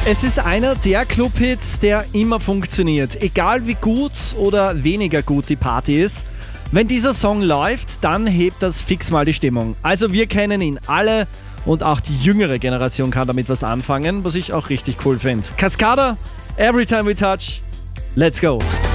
Es ist einer der Clubhits, der immer funktioniert. Egal wie gut oder weniger gut die Party ist. Wenn dieser Song läuft, dann hebt das fix mal die Stimmung. Also wir kennen ihn alle und auch die jüngere Generation kann damit was anfangen, was ich auch richtig cool finde. Cascada, Every Time We Touch, let's go!